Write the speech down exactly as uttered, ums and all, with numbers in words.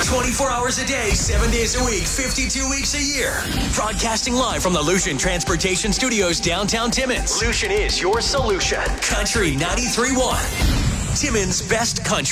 twenty-four hours a day, seven days a week, fifty-two weeks a year. Broadcasting live from the Lucian Transportation Studios downtown Timmins. Lucian is your solution. Country ninety-three point one. Timmins' best country.